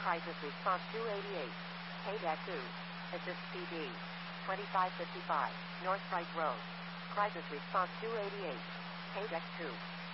Crisis Response 288. KDAC 2. Assist PD. 2555. North Wright Road. Crisis Response 288. KDAC 2.